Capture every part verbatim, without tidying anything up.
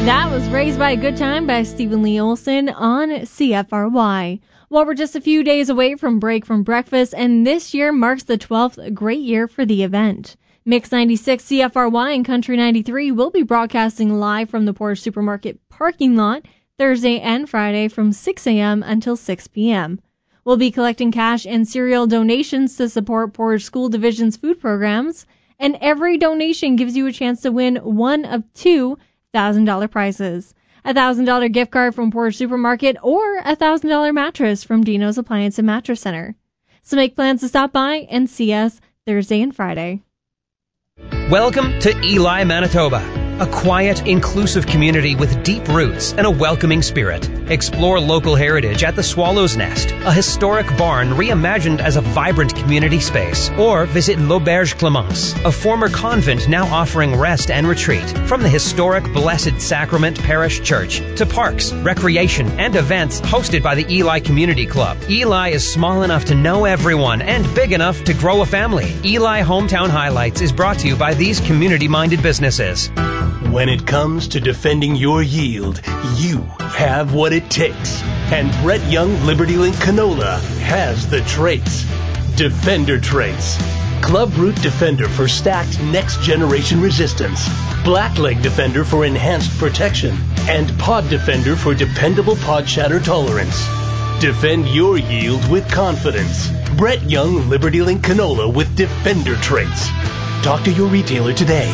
That was Raised by a Good Time by Stephen Lee Olson on C F R Y. Well, we're just a few days away from break from breakfast, and this year marks the twelfth great year for the event. Mix ninety-six C F R Y and Country ninety-three will be broadcasting live from the Portage Supermarket parking lot Thursday and Friday from six a.m. until six p.m. We'll be collecting cash and cereal donations to support Portage School Division's food programs, and every donation gives you a chance to win one of two one thousand dollars prizes. A one thousand dollars gift card from Portage Supermarket or a one thousand dollars mattress from Dino's Appliance and Mattress Center. So make plans to stop by and see us Thursday and Friday. Welcome to Eli, Manitoba, a quiet, inclusive community with deep roots and a welcoming spirit. Explore local heritage at the Swallow's Nest, a historic barn reimagined as a vibrant community space. Or visit L'Auberge Clemence, a former convent now offering rest and retreat. From the historic Blessed Sacrament Parish Church to parks, recreation, and events hosted by the Eli Community Club. Eli is small enough to know everyone and big enough to grow a family. Eli Hometown Highlights is brought to you by these community-minded businesses. When it comes to defending your yield, you have what it takes. And Brett Young Liberty Link Canola has the traits. Defender traits. Club Root Defender for stacked next-generation resistance. Blackleg Defender for enhanced protection. And Pod Defender for dependable pod shatter tolerance. Defend your yield with confidence. Brett Young Liberty Link Canola with Defender traits. Talk to your retailer today.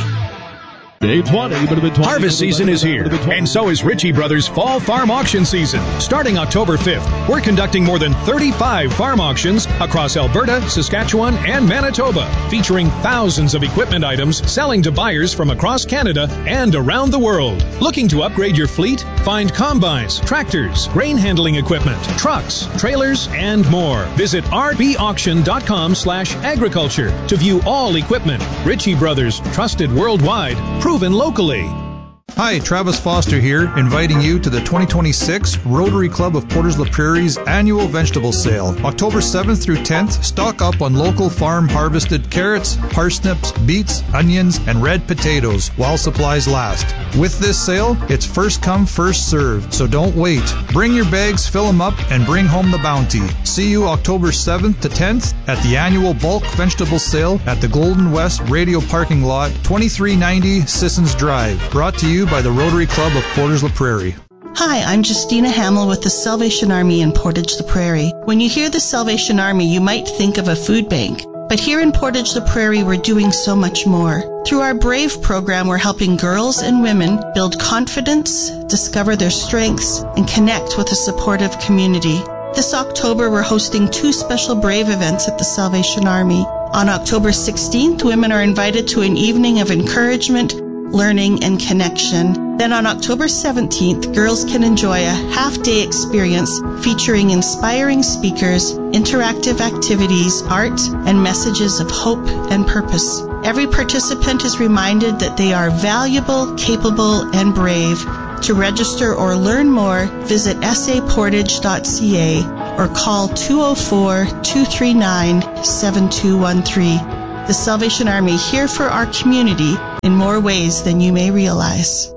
Harvest season is here, and so is Ritchie Brothers Fall Farm Auction Season. Starting October fifth, we're conducting more than thirty-five farm auctions across Alberta, Saskatchewan, and Manitoba, featuring thousands of equipment items selling to buyers from across Canada and around the world. Looking to upgrade your fleet? Find combines, tractors, grain handling equipment, trucks, trailers, and more. Visit rbauction.com slash agriculture to view all equipment. Ritchie Brothers, trusted worldwide, proven locally. Hi, Travis Foster here, inviting you to the twenty twenty-six Rotary Club of Portage La Prairie's annual vegetable sale. October seventh through tenth, stock up on local farm harvested carrots, parsnips, beets, onions, and red potatoes while supplies last. With this sale, it's first come, first served, so don't wait. Bring your bags, fill them up, and bring home the bounty. See you October seventh to tenth at the annual bulk vegetable sale at the Golden West Radio Parking Lot, twenty-three ninety Sissons Drive. Brought to you by the Rotary Club of Portage La Prairie. Hi, I'm Justina Hamill with the Salvation Army in Portage La Prairie. When you hear the Salvation Army, you might think of a food bank. But here in Portage La Prairie, we're doing so much more. Through our BRAVE program, we're helping girls and women build confidence, discover their strengths, and connect with a supportive community. This October, we're hosting two special BRAVE events at the Salvation Army. On October sixteenth, women are invited to an evening of encouragement, learning, and connection. Then on October seventeenth, girls can enjoy a half-day experience featuring inspiring speakers, interactive activities, art, and messages of hope and purpose. Every participant is reminded that they are valuable, capable, and brave. To register or learn more, visit s a portage dot c a or call two oh four, two three nine, seven two one three. The Salvation Army, here for our community in more ways than you may realize.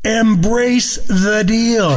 Embrace the deal.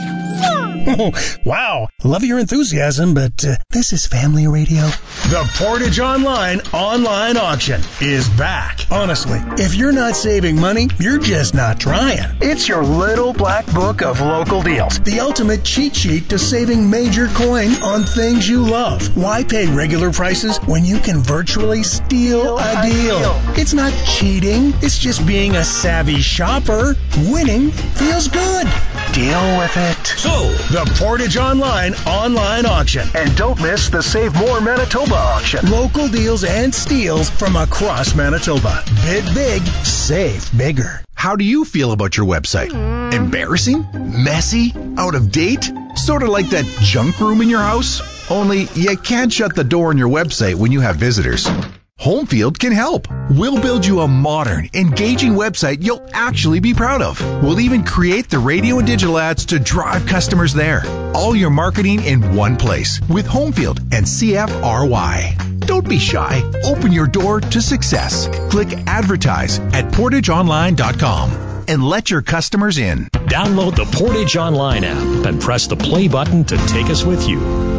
Oh, wow. Love your enthusiasm, but uh, this is family radio. The Portage Online online auction is back. Honestly, if you're not saving money, you're just not trying. It's your little black book of local deals. The ultimate cheat sheet to saving major coin on things you love. Why pay regular prices when you can virtually steal a deal? It's not cheating. It's just being a savvy shopper. Winning feels good. Deal with it. So, the Portage Online online auction. And don't miss the Save More Manitoba auction. Local deals and steals from across Manitoba. Bid big, save bigger. How do you feel about your website? Embarrassing? Messy? Out of date? Sort of like that junk room in your house? Only you can't shut the door on your website when you have visitors. Homefield can help. We'll build you a modern, engaging website you'll actually be proud of. We'll even create the radio and digital ads to drive customers there. All your marketing in one place with Homefield and C F R Y. Don't be shy. Open your door to success. Click Advertise at portage online dot com and let your customers in. Download the Portage Online app and press the play button to take us with you.